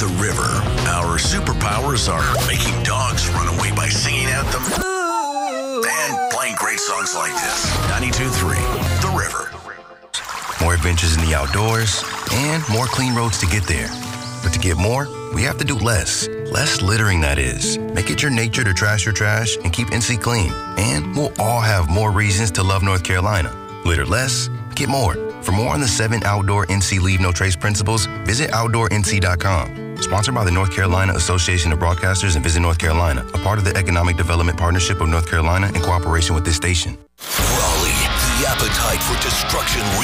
the river. Our superpowers are making dogs run away by singing at them and playing great songs like this. 92.3, The River. More adventures in the outdoors and more clean roads to get there. But to get more, we have to do less. Less littering, that is. Make it your nature to trash your trash and keep NC clean. And we'll all have more reasons to love North Carolina. Litter less, get more. For more on the 7 outdoor NC Leave No Trace principles, visit OutdoorNC.com. Sponsored by the North Carolina Association of Broadcasters and Visit North Carolina, a part of the Economic Development Partnership of North Carolina in cooperation with this station. Raleigh, the appetite for destruction